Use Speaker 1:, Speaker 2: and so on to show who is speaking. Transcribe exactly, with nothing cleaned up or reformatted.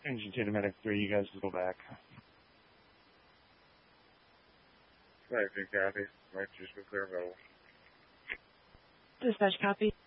Speaker 1: Engine two to Medic three, you guys go back.
Speaker 2: Medic two, copy. Right, just be clear available.
Speaker 3: Dispatch, copy.